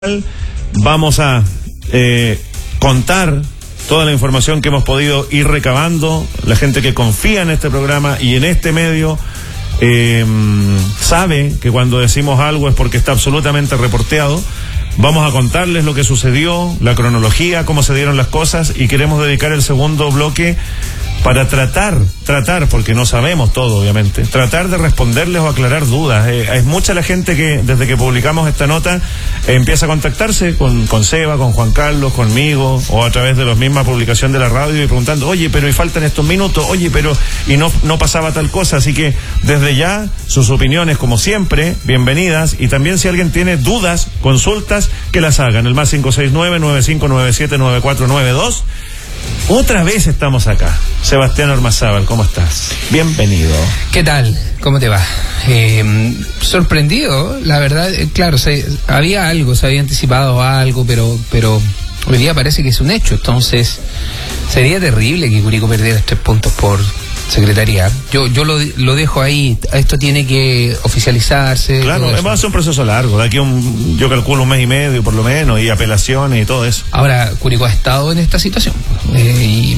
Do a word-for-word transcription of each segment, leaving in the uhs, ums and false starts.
Vamos a eh, contar toda la información que hemos podido ir recabando. La gente que confía en este programa y en este medio eh, sabe que cuando decimos algo es porque está absolutamente reporteado. Vamos a contarles lo que sucedió, la cronología, cómo se dieron las cosas, y queremos dedicar el segundo bloque para tratar, tratar, porque no sabemos todo, obviamente, tratar de responderles o aclarar dudas. Eh, es mucha la gente que, desde que publicamos esta nota, eh, empieza a contactarse con, con Seba, con Juan Carlos, conmigo, o a través de la misma publicación de la radio, y preguntando, oye, pero y faltan estos minutos, oye, pero, y no, no pasaba tal cosa. Así que, desde ya, sus opiniones, como siempre, bienvenidas, y también si alguien tiene dudas, consultas, que las hagan. El más cinco seis nueve, nueve cinco nueve siete, nueve cuatro nueve dos. Otra vez estamos acá. Sebastián Ormazábal, ¿cómo estás? Bienvenido. ¿Qué tal? ¿Cómo te va? Eh, sorprendido, la verdad, eh, claro, se, había algo, se había anticipado algo, pero pero hoy día parece que es un hecho. Entonces, sería terrible que Curicó perdiera tres puntos por secretaría. Yo yo lo, lo dejo ahí. Esto tiene que oficializarse. Claro, va a ser un proceso largo. De aquí a un, yo calculo un mes y medio por lo menos, y apelaciones y todo eso. Ahora, Curicó ha estado en esta situación. Eh, y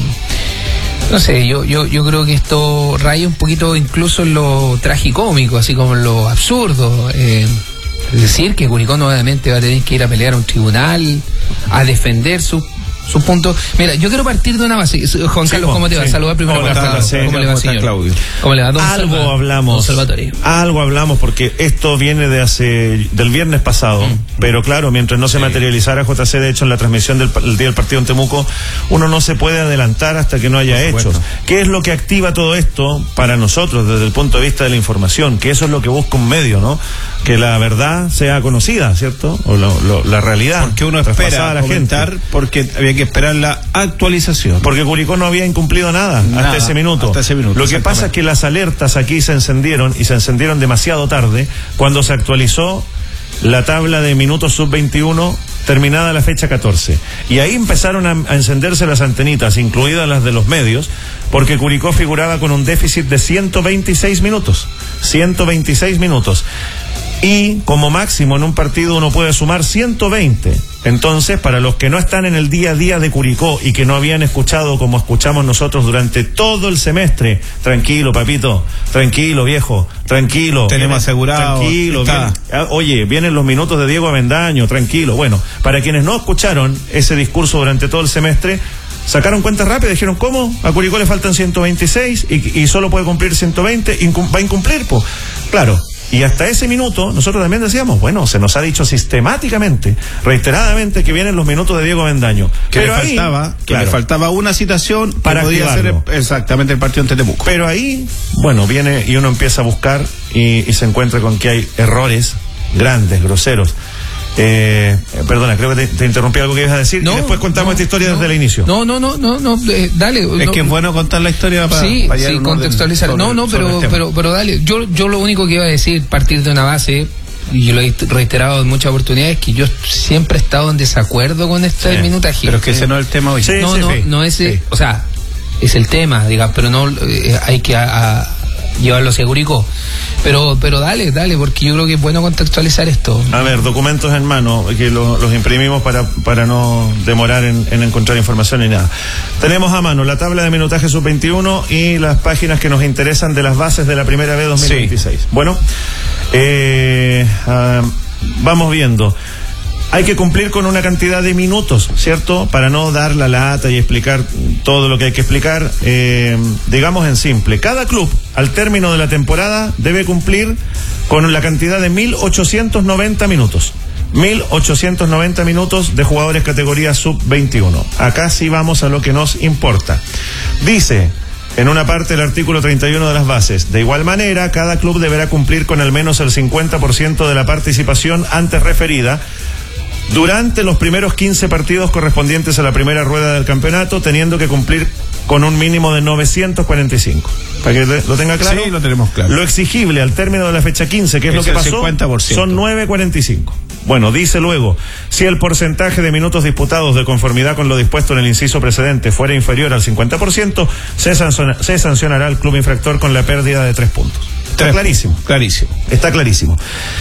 no sé, yo, yo, yo creo que esto raya un poquito incluso en lo tragicómico, así como en lo absurdo. Eh, es decir, que Curicó nuevamente va a tener que ir a pelear a un tribunal, a defender su su punto. Mira, yo quiero partir de una base. Juan Carlos, ¿cómo te va? Sí. Saludar primero. Hola, Juan Carlos. ¿Cómo le va, señor? Claudio? ¿Cómo le va, don Algo Salva, hablamos. Don Salvatore? Algo hablamos, porque esto viene de hace del viernes pasado, mm. pero claro, mientras no se sí. materializara J C, de hecho, en la transmisión del el día del partido en Temuco, uno no se puede adelantar hasta que no haya hechos. ¿Qué es lo que activa todo esto para nosotros desde el punto de vista de la información? Que eso es lo que busca un medio, ¿no? Que la verdad sea conocida, ¿cierto? O lo, lo, la realidad. Porque uno espera a la comentar, gente. Porque había que esperar la actualización. Porque Curicó no había incumplido nada, nada hasta ese minuto. Hasta ese minuto. Lo que pasa es que las alertas aquí se encendieron, y se encendieron demasiado tarde, cuando se actualizó la tabla de minutos sub veintiuno terminada la fecha catorce. Y ahí empezaron a, a encenderse las antenitas, incluidas las de los medios, porque Curicó figuraba con un déficit de ciento veintiséis minutos. ciento veintiséis minutos. Y como máximo en un partido uno puede sumar ciento veinte. Entonces, para los que no están en el día a día de Curicó y que no habían escuchado como escuchamos nosotros durante todo el semestre, tranquilo, papito, tranquilo, viejo, tranquilo. Tenemos viene, asegurado. Tranquilo, viene, oye, vienen los minutos de Diego Avendaño, tranquilo. Bueno, para quienes no escucharon ese discurso durante todo el semestre, sacaron cuentas rápidas y dijeron, ¿cómo? A Curicó le faltan ciento veintiséis y, y solo puede cumplir ciento veinte, incum- va a incumplir, pues. Claro. Y hasta ese minuto, nosotros también decíamos, bueno, se nos ha dicho sistemáticamente, reiteradamente, que vienen los minutos de Diego Avendaño. Que Pero le ahí, faltaba, que claro, le faltaba una citación para que podía activarlo. ser exactamente el partido ante Temuco. Pero ahí, bueno, viene y uno empieza a buscar y, y se encuentra con que hay errores grandes, groseros. Eh, perdona, creo que te, te interrumpí algo que ibas a decir, no, y después contamos no, esta historia no, desde el inicio. No, no, no, no, no eh, dale. Es no, que es bueno contar la historia para, sí, para sí, contextualizar. Sobre, no, no, pero, pero, pero dale. Yo, yo lo único que iba a decir, partir de una base, y yo lo he reiterado en muchas oportunidades, que yo siempre he estado en desacuerdo con este sí, minutaje. Pero es que ese no es el tema hoy. Sí, no, sí, no, sí. no es, sí. o sea, es el tema, digamos, pero no eh, hay que a, a llevarlo hacia Curicó. Pero, pero dale, dale, porque yo creo que es bueno contextualizar esto. A ver, documentos en mano, que lo, los imprimimos para, para no demorar en, en encontrar información ni nada. Tenemos a mano la tabla de minutaje sub veintiuno y las páginas que nos interesan de las bases de la primera B dos mil veintiséis. Sí. Bueno, eh, uh, vamos viendo. Hay que cumplir con una cantidad de minutos, ¿cierto? Para no dar la lata y explicar todo lo que hay que explicar. Eh, digamos en simple, cada club al término de la temporada debe cumplir con la cantidad de mil ochocientos noventa minutos. mil ochocientos noventa minutos de jugadores categoría sub veintiuno. Acá sí vamos a lo que nos importa. Dice en una parte del artículo treinta y uno de las bases, de igual manera, cada club deberá cumplir con al menos el cincuenta por ciento de la participación antes referida durante los primeros quince partidos correspondientes a la primera rueda del campeonato, teniendo que cumplir con un mínimo de novecientos cuarenta y cinco. Para que lo tenga claro. Sí, lo tenemos claro. Lo exigible al término de la fecha quince, que es, es lo que pasó, cincuenta por ciento. Son nueve cuarenta y cinco. Bueno, dice luego, si el porcentaje de minutos disputados de conformidad con lo dispuesto en el inciso precedente fuera inferior al cincuenta por ciento, se, sanciona, se sancionará al club infractor con la pérdida de tres puntos. Está clarísimo. Clarísimo. Está clarísimo.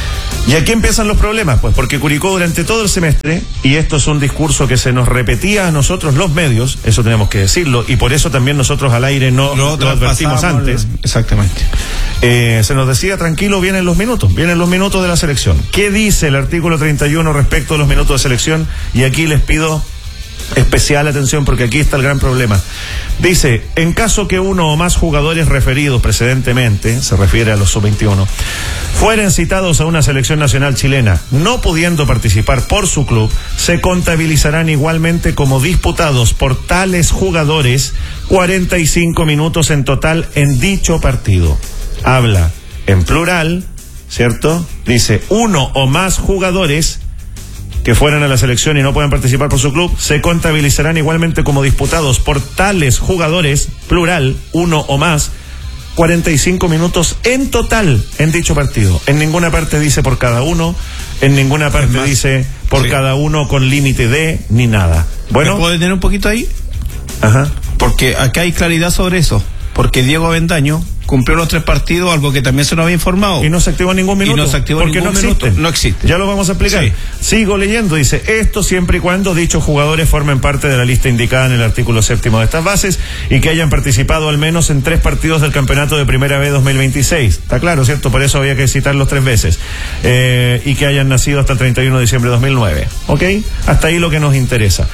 ¿Y aquí empiezan los problemas? Pues porque Curicó durante todo el semestre, y esto es un discurso que se nos repetía a nosotros los medios, eso tenemos que decirlo, y por eso también nosotros al aire no lo, lo advertimos antes. Exactamente. Eh, se nos decía, tranquilo, vienen los minutos, vienen los minutos de la selección. ¿Qué dice el artículo treinta y uno respecto a los minutos de selección? Y aquí les pido especial atención porque aquí está el gran problema. Dice, en caso que uno o más jugadores referidos precedentemente, se refiere a los sub veintiuno, fueren citados a una selección nacional chilena, no pudiendo participar por su club, se contabilizarán igualmente como disputados por tales jugadores cuarenta y cinco minutos en total en dicho partido. Habla en plural, ¿cierto? Dice, uno o más jugadores que fueran a la selección y no puedan participar por su club, se contabilizarán igualmente como disputados por tales jugadores, plural, uno o más, cuarenta y cinco minutos en total en dicho partido. En ninguna parte dice por cada uno, en ninguna parte más, dice por sí. cada uno con límite de, ni nada. Bueno, ¿me puedo detener un poquito ahí? Ajá. Porque acá hay claridad sobre eso. Porque Diego Avendaño cumplió los tres partidos, algo que también se nos había informado. Y no se activó ningún minuto. Y no se activó porque ningún no minuto. existe. No existe. Ya lo vamos a explicar. Sí. Sigo leyendo. Dice, esto siempre y cuando dichos jugadores formen parte de la lista indicada en el artículo séptimo de estas bases y que hayan participado al menos en tres partidos del campeonato de Primera B dos mil veintiséis. Está claro, ¿cierto? Por eso había que citarlos tres veces. Eh, y que hayan nacido hasta el treinta y uno de diciembre de dos mil nueve. ¿Ok? Hasta ahí lo que nos interesa.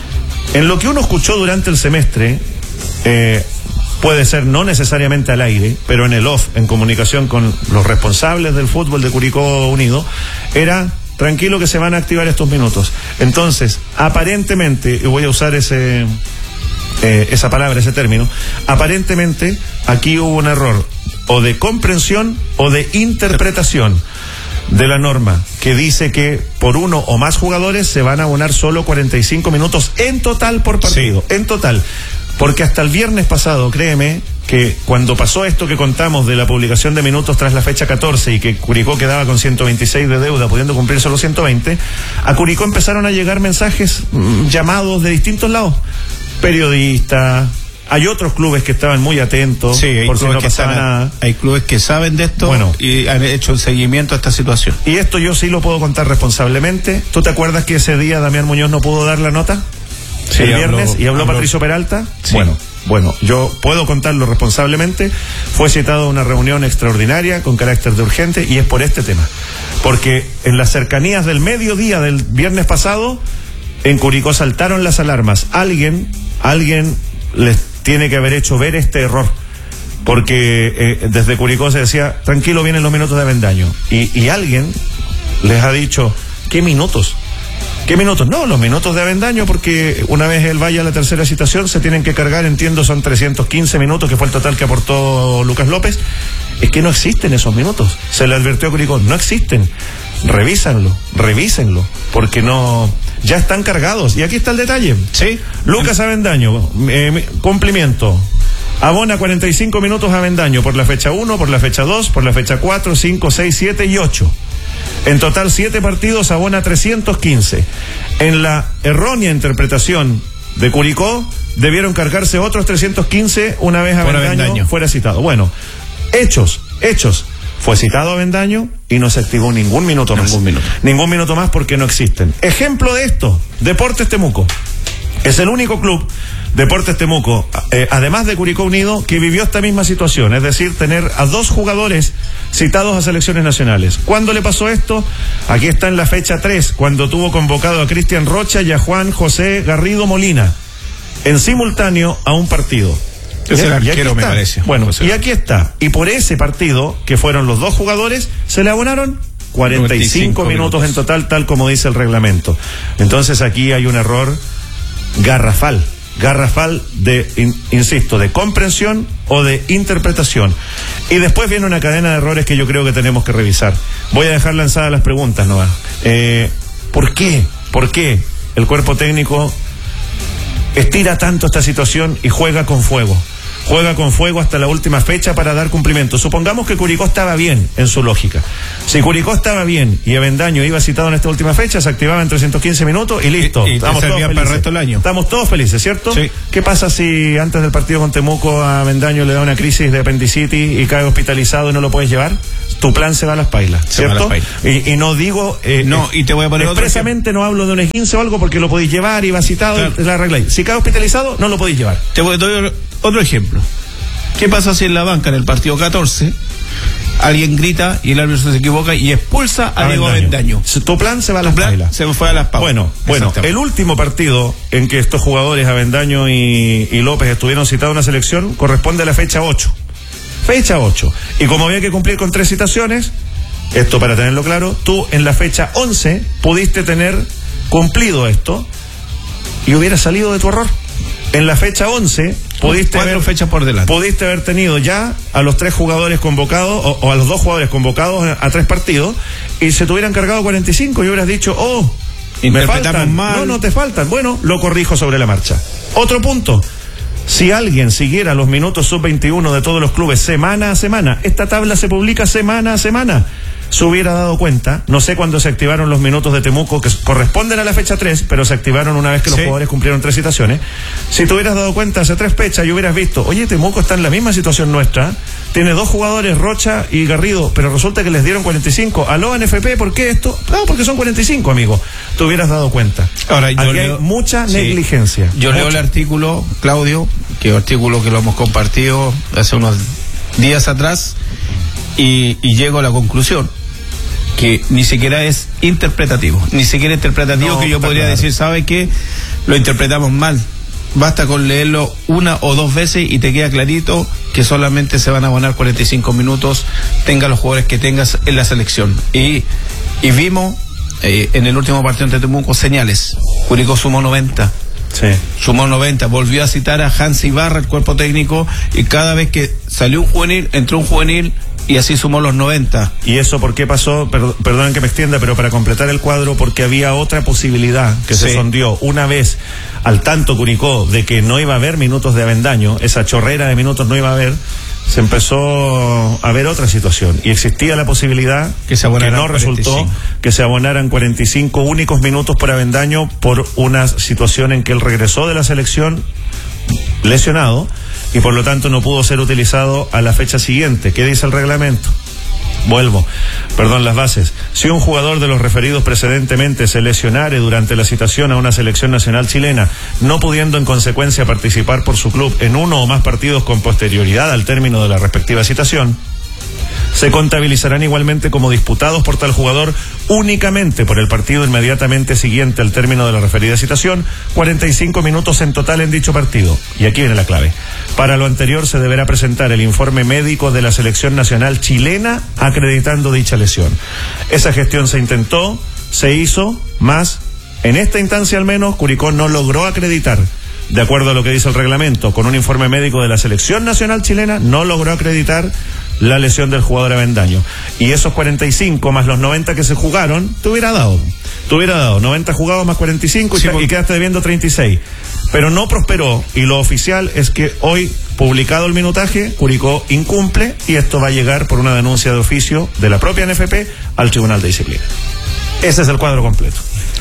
En lo que uno escuchó durante el semestre, eh, puede ser no necesariamente al aire, pero en el off, en comunicación con los responsables del fútbol de Curicó Unido, era tranquilo que se van a activar estos minutos. Entonces, aparentemente, y voy a usar ese eh, esa palabra, ese término, aparentemente aquí hubo un error o de comprensión o de interpretación de la norma, que dice que por uno o más jugadores se van a abonar solo cuarenta y cinco minutos en total por partido, sí. en total. Porque hasta el viernes pasado, créeme, que cuando pasó esto que contamos de la publicación de minutos tras la fecha catorce y que Curicó quedaba con ciento veintiséis de deuda, pudiendo cumplir solo ciento veinte, a Curicó empezaron a llegar mensajes, mmm, llamados de distintos lados. Periodistas, hay otros clubes que estaban muy atentos, sí, hay por si no pasaba saben, nada. Hay clubes que saben de esto, bueno, y han hecho el seguimiento a esta situación. Y esto yo sí lo puedo contar responsablemente. ¿Tú te acuerdas que ese día Damián Muñoz no pudo dar la nota? Sí, el viernes, habló, y habló, habló Patricio Peralta. Sí. Bueno, bueno, yo puedo contarlo responsablemente. Fue citado a una reunión extraordinaria con carácter de urgente y es por este tema. Porque en las cercanías del mediodía del viernes pasado, en Curicó saltaron las alarmas. Alguien, alguien les tiene que haber hecho ver este error. Porque eh, desde Curicó se decía, tranquilo, vienen los minutos de Avendaño. Y, y alguien les ha dicho, ¿qué minutos? ¿Qué minutos? No, los minutos de Avendaño, porque una vez él vaya a la tercera citación se tienen que cargar, entiendo, son trescientos quince minutos, que fue el total que aportó Lucas López. Es que no existen esos minutos. Se le advirtió a Curicó, no existen. Revísanlo, revísenlo, porque no, ya están cargados. Y aquí está el detalle. Sí. Lucas Avendaño, eh, cumplimiento. Abona cuarenta y cinco minutos a Avendaño por la fecha uno, por la fecha dos, por la fecha cuatro, cinco, seis, siete y ocho. En total, siete partidos, abona trescientos quince. En la errónea interpretación de Curicó, debieron cargarse otros trescientos quince una vez Avendaño, Avendaño fuera citado. Bueno, hechos, hechos. Fue citado Avendaño y no se activó ningún minuto más. Ningún minuto. Ningún minuto más porque no existen. Ejemplo de esto, Deportes Temuco. Es el único club, Deportes Temuco, eh, además de Curicó Unido, que vivió esta misma situación, es decir, tener a dos jugadores citados a selecciones nacionales. ¿Cuándo le pasó esto? Aquí está en la fecha tres, cuando tuvo convocado a Cristian Rocha y a Juan José Garrido Molina, en simultáneo a un partido. Es el arquero, me parece. Bueno, y aquí está. Y por ese partido, que fueron los dos jugadores, se le abonaron cuarenta y cinco minutos, minutos en total, tal como dice el reglamento. Entonces aquí hay un error garrafal, garrafal de, in, insisto, de comprensión o de interpretación. Y después viene una cadena de errores que yo creo que tenemos que revisar. Voy a dejar lanzadas las preguntas, Noah. Eh, ¿Por qué? ¿Por qué el cuerpo técnico estira tanto esta situación y juega con fuego? juega con fuego hasta la última fecha para dar cumplimiento. Supongamos que Curicó estaba bien en su lógica. Si Curicó estaba bien y Avendaño iba citado en esta última fecha, se activaba en trescientos quince minutos y listo. Y, y Estamos todos para el resto del año. Estamos todos felices, ¿cierto? Sí. ¿Qué pasa si antes del partido con Temuco a Avendaño le da una crisis de apendicitis y cae hospitalizado y no lo puedes llevar? Tu plan se va a las pailas, ¿cierto? Las pailas. Y, y no digo... Eh, no, y te voy a poner expresamente otro no hablo de un esguince o algo porque lo podéis llevar y va citado, claro. La arregláis. Si cae hospitalizado, no lo podéis llevar. Te voy a dar otro ejemplo. ¿Qué pasa si en la banca, en el partido catorce, alguien grita y el árbitro se equivoca y expulsa a Diego Avendaño? Tu plan se va a las pailas. Se fue a las pautas. Bueno, bueno, el último partido en que estos jugadores, Avendaño y, y López, estuvieron citados a una selección, corresponde a la fecha ocho. Fecha ocho. Y como había que cumplir con tres citaciones, esto para tenerlo claro, tú en la fecha once pudiste tener cumplido esto y hubieras salido de tu error. En la fecha once pudiste haber, fechas por delante. Pudiste haber tenido ya a los tres jugadores convocados o, o a los dos jugadores convocados a, a tres partidos y se te hubieran cargado cuarenta y cinco y hubieras dicho, oh, me faltan. Mal. No, no te faltan. Bueno, lo corrijo sobre la marcha. Otro punto. Si alguien siguiera los minutos sub veintiuno de todos los clubes semana a semana, esta tabla se publica semana a semana, se hubiera dado cuenta, no sé cuándo se activaron los minutos de Temuco, que corresponden a la fecha tres, pero se activaron una vez que los sí. jugadores cumplieron tres citaciones. Si te hubieras dado cuenta hace tres fechas y hubieras visto, oye, Temuco está en la misma situación nuestra, tiene dos jugadores, Rocha y Garrido, pero resulta que les dieron cuarenta y cinco. Aló, N F P, ¿por qué esto? No, porque son cuarenta y cinco, amigo. Te hubieras dado cuenta. Ahora, yo Aquí leo, hay mucha sí, negligencia. Yo mucha. leo el artículo, Claudio, que es un artículo que lo hemos compartido hace unos días atrás, y, y llego a la conclusión que ni siquiera es interpretativo, ni siquiera interpretativo no, que yo podría claro. decir, ¿sabe qué? Lo interpretamos mal. Basta con leerlo una o dos veces y te queda clarito que solamente se van a abonar cuarenta y cinco minutos, tenga los jugadores que tengas en la selección. Y, y vimos eh, en el último partido ante Temuco señales. Curicó sumó noventa. Sí. Sumó noventa, volvió a citar a Hans Ibarra, el cuerpo técnico, y cada vez que salió un juvenil, entró un juvenil, y así sumó los noventa. ¿Y eso por qué pasó? Per- perdonen que me extienda, pero para completar el cuadro, porque había otra posibilidad que sí. se sondió una vez al tanto Curicó de que no iba a haber minutos de Avendaño, esa chorrera de minutos no iba a haber, se empezó a ver otra situación y existía la posibilidad que, se que no resultó cuarenta y cinco. Que se abonaran cuarenta y cinco únicos minutos por Avendaño por una situación en que él regresó de la selección lesionado y por lo tanto no pudo ser utilizado a la fecha siguiente. ¿Qué dice el reglamento? Vuelvo, perdón, las bases. Si un jugador de los referidos precedentemente se lesionare durante la citación a una selección nacional chilena, no pudiendo en consecuencia participar por su club en uno o más partidos con posterioridad al término de la respectiva citación, se contabilizarán igualmente como disputados por tal jugador únicamente por el partido inmediatamente siguiente al término de la referida citación, cuarenta y cinco minutos en total en dicho partido. Y aquí viene la clave. Para lo anterior se deberá presentar el informe médico de la selección nacional chilena acreditando dicha lesión. Esa gestión se intentó, se hizo, más en esta instancia al menos Curicó no logró acreditar, de acuerdo a lo que dice el reglamento, con un informe médico de la selección nacional chilena, no logró acreditar la lesión del jugador Avendaño. Y esos cuarenta y cinco más los noventa que se jugaron, te hubiera dado. Te hubiera dado noventa jugados más cuarenta y cinco sí, y, porque... y quedaste debiendo treinta y seis. Pero no prosperó y lo oficial es que hoy, publicado el minutaje, Curicó incumple y esto va a llegar por una denuncia de oficio de la propia N F P al Tribunal de Disciplina. Ese es el cuadro completo.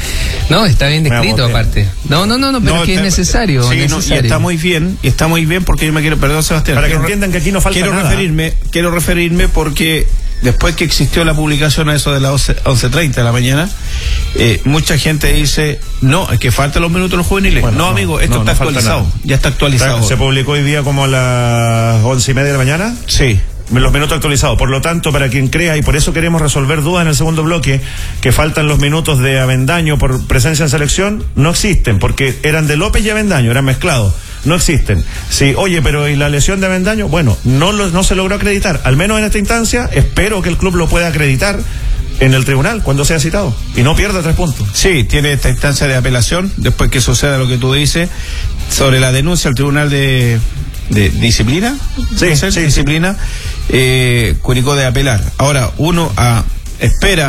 No, está bien descrito aparte. No, no, no, no, pero no, es que está, es necesario. Sí, necesario. No, y está muy bien, y está muy bien porque yo me quiero, perdón Sebastián. Para que entiendan que aquí no falta quiero nada. Referirme, quiero referirme porque después que existió la publicación a eso de las once treinta de la mañana, eh, mucha gente dice, no, es que faltan los minutos los juveniles. Bueno, no, no, amigo, esto no, está no actualizado. Ya está actualizado. ¿Se publicó hoy día como a las once y media de la mañana? Sí. Los minutos actualizados. Por lo tanto, para quien crea, y por eso queremos resolver dudas en el segundo bloque, que faltan los minutos de Avendaño por presencia en selección, no existen, porque eran de López y Avendaño, eran mezclados. No existen. Sí, oye, pero ¿y la lesión de Avendaño? Bueno, no, lo, no se logró acreditar. Al menos en esta instancia, espero que el club lo pueda acreditar en el tribunal cuando sea citado y no pierda tres puntos. Sí, tiene esta instancia de apelación, después que suceda lo que tú dices, sobre la denuncia al tribunal de... de disciplina, sí, sí, disciplina, eh, Curicó de apelar. Ahora, uno a, espera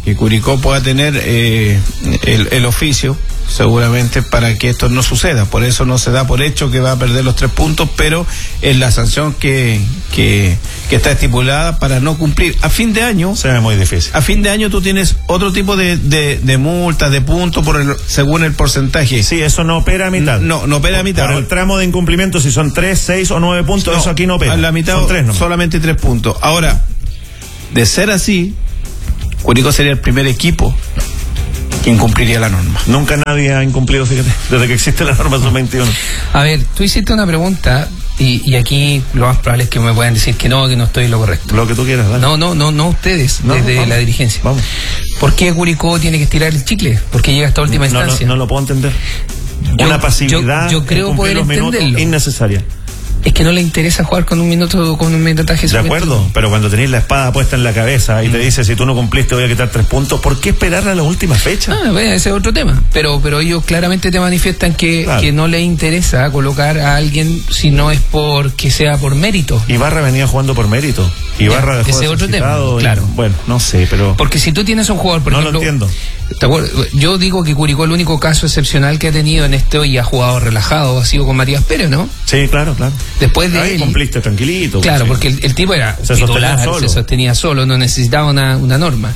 que Curicó pueda tener eh, el, el oficio, seguramente, para que esto no suceda. Por eso no se da por hecho que va a perder los tres puntos, pero es la sanción que, que, que está estipulada para no cumplir. A fin de año... Se ve muy difícil. A fin de año tú tienes otro tipo de, de, de multas, de puntos, por el, según el porcentaje. Sí, eso no opera a mitad. No, no opera a mitad. Por el tramo de incumplimiento, si son tres, seis o nueve puntos, no, eso aquí no opera. A la mitad son tres, ¿no? Solamente tres puntos. Ahora, de ser así, Curicó sería el primer equipo que incumpliría la norma. Nunca nadie ha incumplido, fíjate, desde que existe la norma sub veintiuno. A ver, tú hiciste una pregunta y, y aquí lo más probable es que me puedan decir que no, que no estoy en lo correcto. Lo que tú quieras, dale. No, no, no, no ustedes, no, desde vamos, la dirigencia. Vamos. ¿Por qué Curicó tiene que estirar el chicle? ¿Por qué llega hasta última no, instancia? No, no lo puedo entender. Yo, Una pasividad yo, yo creo poder entenderlo. Innecesaria. Es que no le interesa jugar con un minuto, con un minutaje. De acuerdo, pero cuando tenéis la espada puesta en la cabeza y mm. te dice, si tú no cumpliste voy a quitar tres puntos, ¿por qué esperar a la última fecha? Ah, bueno, ese es otro tema. Pero pero ellos claramente te manifiestan que, claro, que no les interesa colocar a alguien si no es porque sea por mérito. Ibarra venía jugando por mérito. Ibarra dejó ese de otro tema, y, claro. Bueno, no sé, pero... Porque si tú tienes un jugador, por no ejemplo... lo entiendo. ¿te acuerdas? Yo digo que Curicó el único caso excepcional que ha tenido en este hoy ha jugado relajado, ha sido con Matías Pérez, ¿no? Sí, claro, claro. Después de Ahí él, cumpliste tranquilito. Claro, sí. porque el, el tipo era se titular, sostenía solo. se sostenía solo, no necesitaba una, una norma.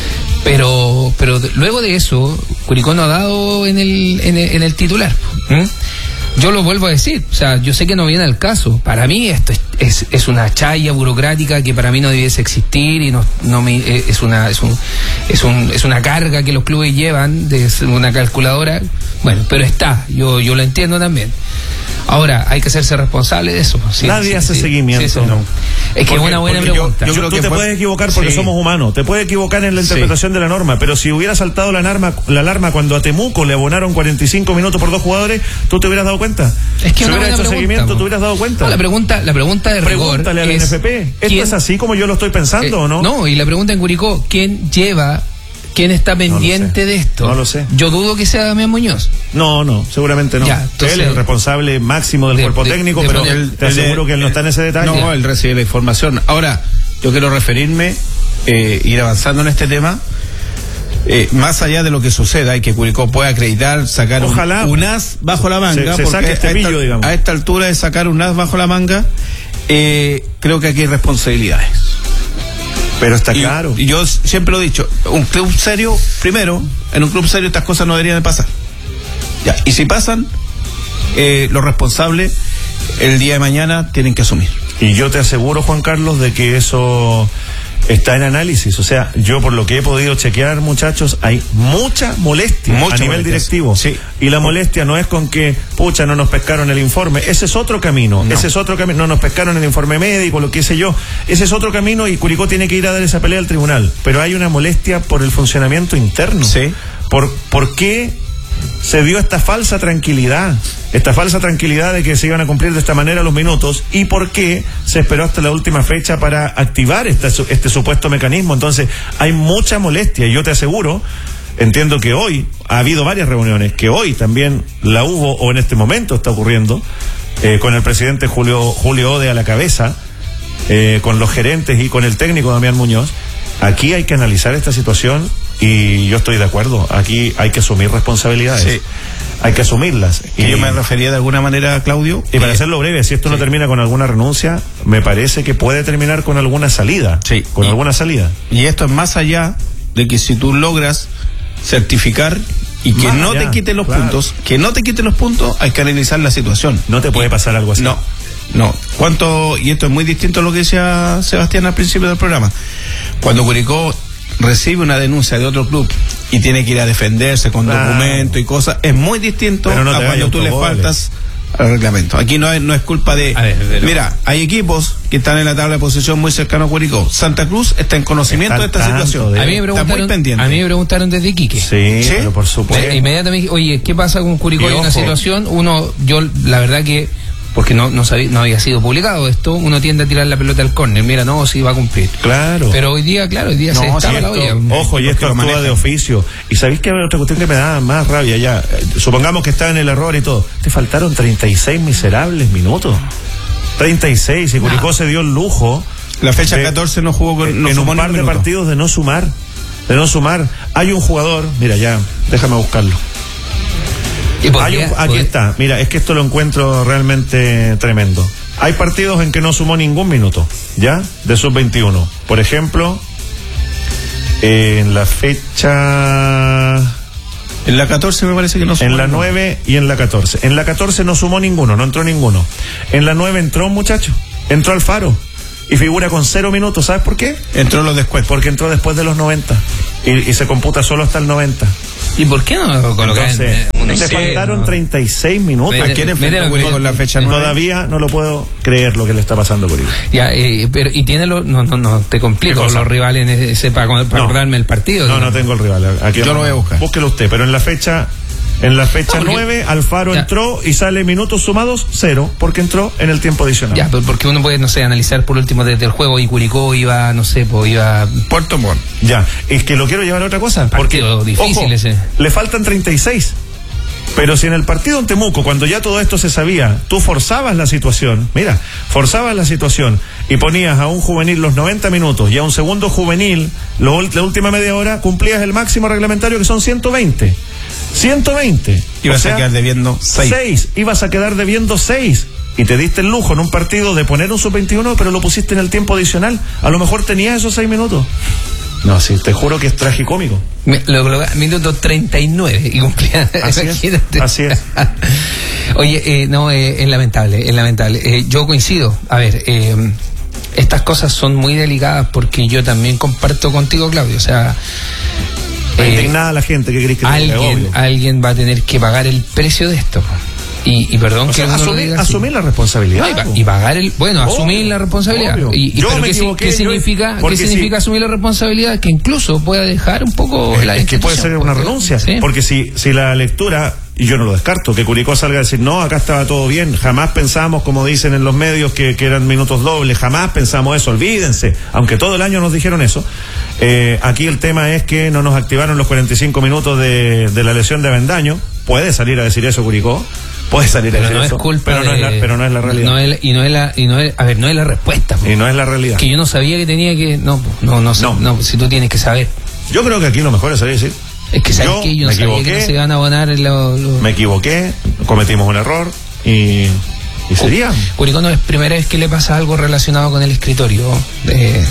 Pero pero de, luego de eso, Curicó no ha dado en el, en el, en el titular. ¿Mm? Yo lo vuelvo a decir, o sea, yo sé que no viene al caso. Para mí esto es, es, es una chaya burocrática que para mí no debiese existir y no, no me, es una es un, es un es una carga que los clubes llevan de una calculadora. Bueno, pero está, yo yo lo entiendo también. Ahora, hay que hacerse responsable de eso. Sí, Nadie sí, hace sí, seguimiento. Sí, sí, no. Es que es una buena pregunta. Yo, yo, yo tú te fue... puedes equivocar porque sí. somos humanos, te puedes equivocar en la interpretación sí. de la norma, pero si hubiera saltado la alarma, la alarma cuando a Temuco le abonaron cuarenta y cinco minutos por dos jugadores, ¿tú te hubieras dado cuenta? Es que si hubieras hecho pregunta, seguimiento, ¿tú hubieras dado cuenta? No, la pregunta, la pregunta de rigor Pregúntale al es, N F P. ¿Esto ¿quién, es así como yo lo estoy pensando eh, o no? No, y la pregunta en Curicó, ¿quién lleva... ¿Quién está pendiente no de esto? No lo sé. Yo dudo que sea Damián Muñoz. No, no, seguramente no. Ya, entonces, él es el responsable máximo del de, cuerpo de, técnico, de, pero de, él, te el, aseguro de, que él no está en ese detalle. No, ya. Él recibe la información. Ahora, yo quiero referirme, eh, ir avanzando en este tema, eh, más allá de lo que suceda y que Curicó pueda acreditar, sacar Ojalá, un, un as bajo la manga. Se, se saque este a, pillo, esta, digamos. a esta altura de sacar un as bajo la manga, eh, creo que aquí hay responsabilidades. Pero está y, claro. Y yo siempre lo he dicho, un club serio, primero, en un club serio estas cosas no deberían de pasar. Ya, y si pasan, eh, los responsables el día de mañana tienen que asumir. Y yo te aseguro, Juan Carlos, de que eso está en análisis. O sea, yo por lo que he podido chequear, muchachos, hay mucha molestia mucha a nivel molestia. directivo. Sí. Y la molestia no es con que, pucha, no nos pescaron el informe. Ese es otro camino. No. Ese es otro camino. No nos pescaron el informe médico, lo que sé yo. Ese es otro camino y Curicó tiene que ir a dar esa pelea al tribunal. Pero hay una molestia por el funcionamiento interno. Sí. ¿Por, por qué se dio esta falsa tranquilidad? Esta falsa tranquilidad de que se iban a cumplir de esta manera los minutos y por qué se esperó hasta la última fecha para activar esta, este supuesto mecanismo. Entonces hay mucha molestia y yo te aseguro, entiendo que hoy ha habido varias reuniones, que hoy también la hubo o en este momento está ocurriendo, eh, con el presidente Julio, Julio Ode a la cabeza, eh, con los gerentes y con el técnico Damián Muñoz. Aquí hay que analizar esta situación y yo estoy de acuerdo, aquí hay que asumir responsabilidades. Sí. Hay que asumirlas. Y, y yo me refería de alguna manera, Claudio. Y para hacerlo breve, si esto sí. no termina con alguna renuncia, me parece que puede terminar con alguna salida. Sí. Con y, alguna salida. Y esto es más allá de que si tú logras certificar y que más no allá, te quiten los claro. puntos, que no te quiten los puntos, hay que analizar la situación. No te puede y, pasar algo así. No. No, cuánto, y esto es muy distinto a lo que decía Sebastián al principio del programa. Cuando Curicó recibe una denuncia de otro club y tiene que ir a defenderse con claro. documento y cosas, es muy distinto no a cuando tú le faltas al reglamento. Aquí no es, no es culpa de... A ver, de mira, hay equipos que están en la tabla de posición muy cercano a Curicó. Santa Cruz está en conocimiento está de esta situación. De... A, mí me está muy pendiente. a mí me preguntaron desde Iquique. Sí, ¿Sí? Pero por supuesto. Bueno, inmediatamente, oye, ¿qué pasa con Curicó en una situación? Uno, yo la verdad que... porque no no, sabía, no había sido publicado esto, uno tiende a tirar la pelota al córner, mira, no, sí va a cumplir. Claro. Pero hoy día, claro, hoy día no, se estaba si la olla. Ojo, y esto actúa de oficio. Y sabéis que hay otra cuestión que me da más rabia ya. Supongamos que está en el error y todo. Te faltaron treinta y seis miserables minutos. treinta y seis, y Curicó no. se dio el lujo. La fecha de, catorce no jugó con, no en un par de partidos de no sumar. de no sumar. Hay un jugador, mira ya, déjame buscarlo. ¿Y Hay un, aquí está, mira, es que esto lo encuentro realmente tremendo. Hay partidos en que no sumó ningún minuto, ¿ya? De sub veintiuno. Por ejemplo, eh, en la fecha... En la catorce me parece que no sumó. En la nueve y en la catorce. En la catorce no sumó ninguno, no entró ninguno. En la nueve entró un muchacho, entró Alfaro. Y figura con cero minutos, ¿sabes por qué? Entró los después. Porque entró después de los noventa. Y, y se computa solo hasta el noventa. ¿Y por qué no lo colocan? Entonces, en, se faltaron no. treinta y seis minutos. ¿A quién enfrentó Curicó con la fecha nueve? Todavía no lo puedo creer lo que le está pasando a Curicó. Ya, eh, pero, y tiene los, no, no, no, te complico los rivales en ese, para, para no. acordarme el partido. No, no tengo el rival. Aquí Yo no, lo voy a buscar. Búsquelo usted, pero en la fecha... En la fecha no, nueve, Alfaro ya. entró y sale minutos sumados cero, porque entró en el tiempo adicional. Ya, pero porque uno puede, no sé, analizar por último desde el juego y Curicó iba, no sé, pues iba... Puerto Montt. Ya, es que lo quiero llevar a otra cosa. Partido porque, difícil ojo, ese. Le faltan treinta y seis. Pero si en el partido en Temuco, cuando ya todo esto se sabía, tú forzabas la situación, mira, forzabas la situación y ponías a un juvenil los noventa minutos y a un segundo juvenil lo, la última media hora, cumplías el máximo reglamentario que son ciento veinte. ciento veinte. Ibas o sea, a quedar debiendo seis. seis. Ibas a quedar debiendo seis. Y te diste el lujo en un partido de poner un sub veintiuno, pero lo pusiste en el tiempo adicional. A lo mejor tenías esos seis minutos. No, sí, te juro que es tragicómico. Me, lo, lo, minuto treinta y nueve y cumplía. Así Imagínate. Es, así es. Oye, eh, no, eh, es lamentable, es lamentable. Eh, yo coincido. A ver, eh, estas cosas son muy delicadas porque yo también comparto contigo, Claudio. O sea, eh, indignada la gente que cree que alguien, alguien va a tener que pagar el precio de esto. Y, y perdón o sea, que asumir, diga asumir la responsabilidad. No, y, y pagar el, bueno, obvio, asumir la responsabilidad. Obvio. Y, y, yo pero me ¿qué, equivoqué, ¿qué yo, significa, ¿qué significa si, asumir la responsabilidad? Que incluso pueda dejar un poco es, la es que puede ser una renuncia. ¿Sí? Porque si, si la lectura, y yo no lo descarto, que Curicó salga a decir, no, acá estaba todo bien, jamás pensamos, como dicen en los medios, que, que eran minutos dobles, jamás pensamos eso, olvídense, aunque todo el año nos dijeron eso. Eh, aquí el tema es que no nos activaron los cuarenta y cinco minutos de, de la lesión de Avendaño. Puede salir a decir eso Curicó. Puede salir pero a decir no eso, es culpa pero, no de, es la, pero no es la realidad. No es, y no es la, y no es, a ver, no es la respuesta. Y no es la realidad. Que yo no sabía que tenía que, no, no, no, no, no si tú tienes que saber. Yo creo que aquí lo mejor es salir a decir. Es que sabes que yo no sabía que no se van a abonar los... Lo... Me equivoqué, cometimos un error y, y sería. Curicó no es primera vez que le pasa algo relacionado con el escritorio. Eh,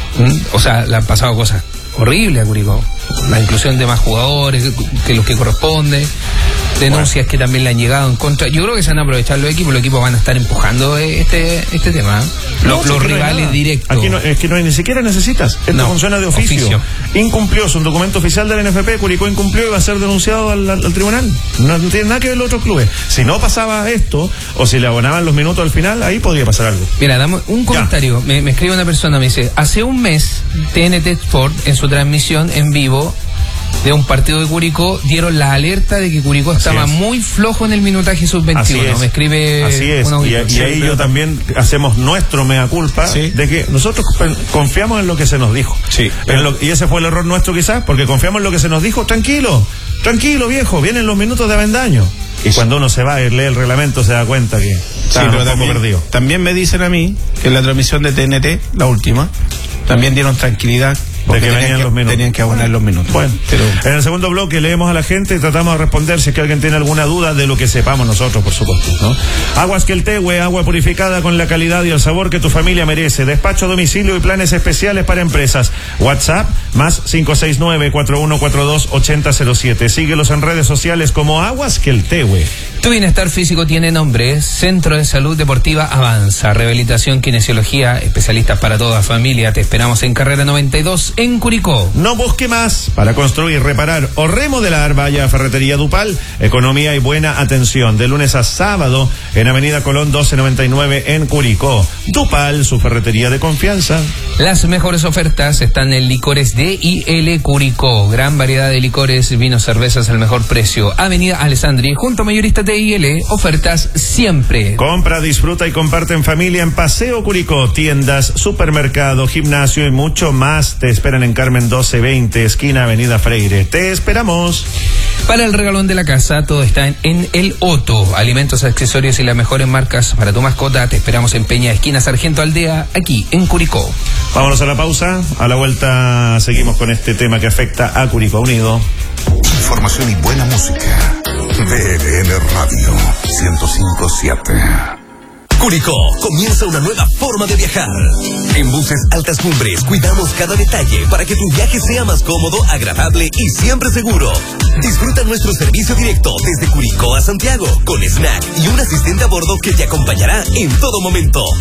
o sea, le han pasado cosas horribles a Curicó. La inclusión de más jugadores que los que corresponde. Denuncias bueno. que también le han llegado en contra. Yo creo que se van a aprovechar los equipos. Los equipos van a estar empujando este este tema. No, los los rivales no directos. Aquí no, es que no ni siquiera necesitas. Esto no, funciona de oficio. oficio. Incumplió, es un documento oficial del N F P. Curicó incumplió y va a ser denunciado al, al, al tribunal. No, no tiene nada que ver los otros clubes. Si no pasaba esto, o si le abonaban los minutos al final, ahí podría pasar algo. Mira, damos un comentario. Me, me escribe una persona, me dice: hace un mes, T N T Sport, en su transmisión en vivo de un partido de Curicó, dieron la alerta de que Curicó estaba muy flojo en el minutaje sub veintiuno. Me escribe Así es. Y, y ahí sí, yo también hacemos nuestro mea culpa sí. de que nosotros confiamos en lo que se nos dijo. Sí. En lo, y ese fue el error nuestro quizás, porque confiamos en lo que se nos dijo. Tranquilo, tranquilo viejo, vienen los minutos de Avendaño. Y cuando uno se va y lee el reglamento se da cuenta que está sí, un poco también, perdido. También me dicen a mí que en la transmisión de T N T, la última, también dieron tranquilidad de que venían que, los minutos. Tenían que abonar los minutos. Bueno, pero... en el segundo bloque leemos a la gente y tratamos de responder si es que alguien tiene alguna duda de lo que sepamos nosotros, por supuesto, ¿no? Aguas Queltehue, agua purificada con la calidad y el sabor que tu familia merece. Despacho a domicilio y planes especiales para empresas. WhatsApp más cinco seis nueve, cuatro uno cuatro dos, ocho cero cero siete. Síguelos en redes sociales como Aguas Queltehue. Tu bienestar físico tiene nombre. Centro de Salud Deportiva Avanza. Rehabilitación, kinesiología, especialistas para toda familia. Te esperamos en Carrera noventa y dos en Curicó. No busque más para construir, reparar o remodelar. Vaya a Ferretería Dupal. Economía y buena atención. De lunes a sábado en Avenida Colón doce noventa y nueve en Curicó. Dupal, su ferretería de confianza. Las mejores ofertas están en Licores D I L Curicó. Gran variedad de licores, vinos, cervezas al mejor precio. Avenida Alessandri, junto a Mayorista D I L. Ofertas siempre. Compra, disfruta y comparte en familia en Paseo Curicó. Tiendas, supermercado, gimnasio y mucho más. Te esperan en Carmen doce veinte, esquina Avenida Freire. Te esperamos. Para el regalón de la casa, todo está en, en El Otto. Alimentos, accesorios y las mejores marcas para tu mascota. Te esperamos en Peña, esquina Sargento Aldea, aquí en Curicó. Vámonos a la pausa. A la vuelta seguimos con este tema que afecta a Curicó Unido. Información y buena música. B L N Radio ciento cinco punto siete. Curicó, comienza una nueva forma de viajar. En Buses Altas Cumbres cuidamos cada detalle para que tu viaje sea más cómodo, agradable y siempre seguro. Disfruta nuestro servicio directo desde Curicó a Santiago, con snack y un asistente a bordo que te acompañará en todo momento.